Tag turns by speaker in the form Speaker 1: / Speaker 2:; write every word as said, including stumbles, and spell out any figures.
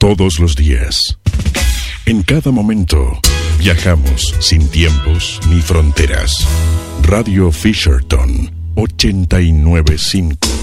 Speaker 1: Todos los días, en cada momento, viajamos sin tiempos ni fronteras. Radio Fisherton ochenta y nueve punto cinco.